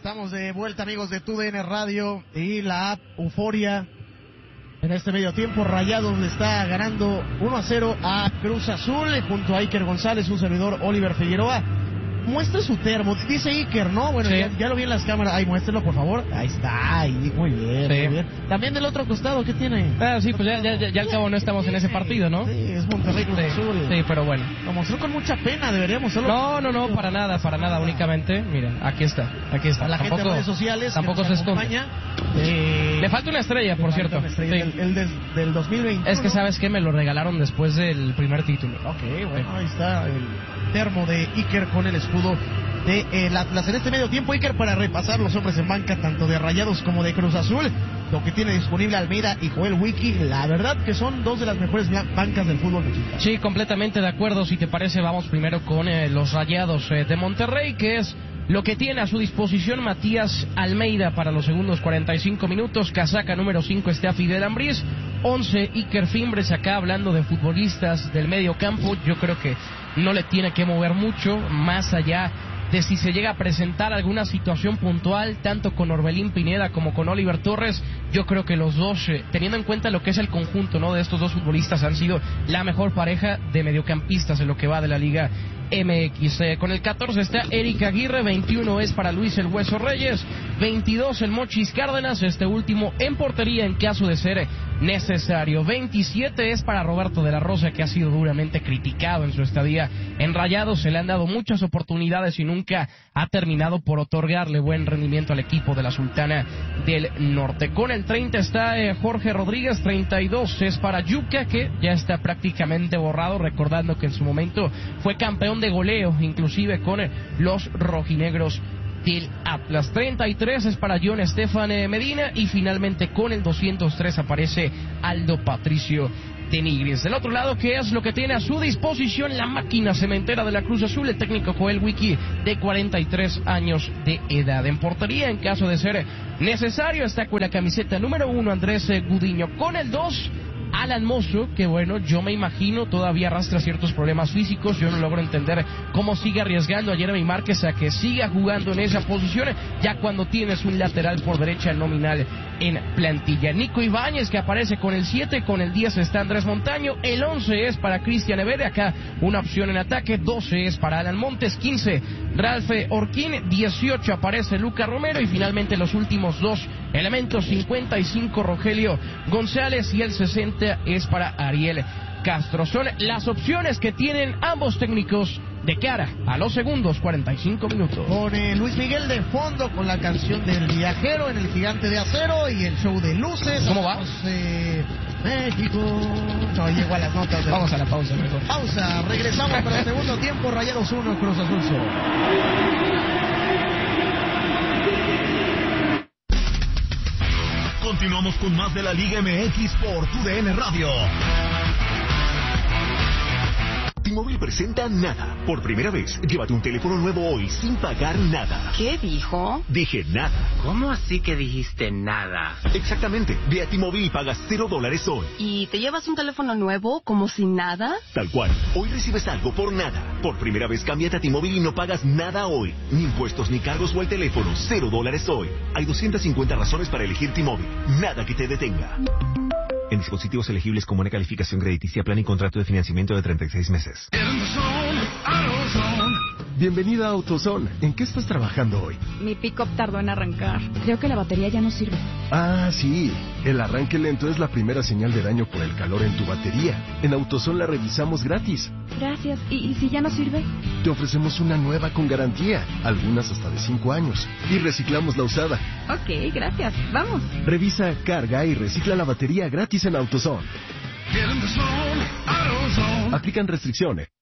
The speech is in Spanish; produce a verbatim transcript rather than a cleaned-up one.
Estamos de vuelta, amigos de T U D N Radio y la app Euforia. En este medio tiempo, Rayados le está ganando uno a cero a Cruz Azul, junto a Iker González, un servidor Oliver Figueroa. Muestra su termo, dice Iker, ¿no? Bueno, sí. ya, ya lo vi en las cámaras. Ay, muéstrelo, por favor. Ahí está, ahí, muy bien, sí. muy bien. También del otro costado, ¿qué tiene? Ah, sí, pues ya, ya, ya al cabo no estamos en ese partido, ¿no? Sí, es Monterrey Cruz sí, Azul. Sí, pero bueno. Lo mostró con mucha pena, deberíamos solo... No, no, no, para nada, para nada, únicamente, mira, aquí está, aquí está. A la tampoco, gente de redes sociales tampoco se acompaña. Eh, Le falta una estrella, por cierto. Una estrella, sí. El, el del, del dos mil veinte. Es que, ¿sabes qué? Me lo regalaron después del primer título. Ok, bueno, sí. Ahí está el termo de Iker con el escudo de el Atlas. En este medio tiempo, Iker, para repasar los hombres en banca, tanto de Rayados como de Cruz Azul, lo que tiene disponible Almeida y Joel Wiki, la verdad que son dos de las mejores bancas del fútbol mexicano. Sí, completamente de acuerdo. Si te parece, vamos primero con eh, los Rayados eh, de Monterrey, que es lo que tiene a su disposición Matías Almeida para los segundos cuarenta y cinco minutos, casaca número cinco está Fidel Ambriz, once Iker Fimbres. Acá hablando de futbolistas del medio campo, yo creo que no le tiene que mover mucho, más allá de si se llega a presentar alguna situación puntual, tanto con Orbelín Pineda como con Oliver Torres. Yo creo que los dos, eh, teniendo en cuenta lo que es el conjunto, ¿no?, de estos dos futbolistas, han sido la mejor pareja de mediocampistas en lo que va de la Liga M X. Eh, con el catorce está Eric Aguirre, veintiuno es para Luis El Hueso Reyes, veintidós el Mochis Cárdenas, este último en portería en caso de ser necesario, veintisiete es para Roberto de la Rosa, que ha sido duramente criticado en su estadía en Rayados. Se le han dado muchas oportunidades y nunca ha terminado por otorgarle buen rendimiento al equipo de la Sultana del Norte. Con el treinta está eh, Jorge Rodríguez, treinta y dos es para Yuca, que ya está prácticamente borrado, recordando que en su momento fue campeón de goleo, inclusive con eh, los rojinegros del Atlas. treinta y tres es para John Estefan Medina, y finalmente con el doscientos tres aparece Aldo Patricio de Nigris. Del otro lado, ¿qué es lo que tiene a su disposición la máquina cementera de la Cruz Azul? El técnico Joel Wiki, de cuarenta y tres años de edad. En portería, en caso de ser necesario, está con la camiseta número uno Andrés Gudiño. Con el dos, Alan Mozo, que bueno, yo me imagino todavía arrastra ciertos problemas físicos. Yo no logro entender cómo sigue arriesgando a Jeremy Márquez a que siga jugando en esa posición, ya cuando tienes un lateral por derecha nominal en plantilla. Nico Ibáñez, que aparece con el siete, con el diez está Andrés Montaño, el once es para Cristian Evere, acá una opción en ataque, doce es para Alan Montes, quince Ralf Orquín, dieciocho aparece Luca Romero, y finalmente los últimos dos elementos, cincuenta y cinco Rogelio González y el sesenta es para Ariel Castro. Son las opciones que tienen ambos técnicos de cara a los segundos cuarenta y cinco minutos. Con eh, Luis Miguel de fondo, con la canción del viajero en el Gigante de Acero y el show de luces. ¿Cómo va? Eh, México. No, llegó a las notas. De... Vamos a la pausa mejor. Pausa, regresamos para el segundo tiempo. Rayados uno, Cruz Azul cero. Continuamos con más de la Liga M X por T U D N Radio. T-Mobile presenta Nada. Por primera vez, llévate un teléfono nuevo hoy sin pagar nada. ¿Qué dijo? Dije nada. ¿Cómo así que dijiste nada? Exactamente. Ve a T-Mobile y pagas cero dólares hoy. ¿Y te llevas un teléfono nuevo como sin nada? Tal cual. Hoy recibes algo por nada. Por primera vez, cámbiate a T-Mobile y no pagas nada hoy. Ni impuestos, ni cargos o el teléfono. Cero dólares hoy. Hay doscientas cincuenta razones para elegir T-Mobile. Nada que te detenga. En dispositivos elegibles con buena calificación crediticia, plan y contrato de financiamiento de treinta y seis meses. Bienvenida a AutoZone. ¿En qué estás trabajando hoy? Mi pick-up tardó en arrancar. Creo que la batería ya no sirve. Ah, sí. El arranque lento es la primera señal de daño por el calor en tu batería. En AutoZone la revisamos gratis. Gracias. ¿Y, y si ya no sirve? Te ofrecemos una nueva con garantía, algunas hasta de cinco años. Y reciclamos la usada. Ok, gracias. Vamos. Revisa, carga y recicla la batería gratis en AutoZone. Aplican restricciones.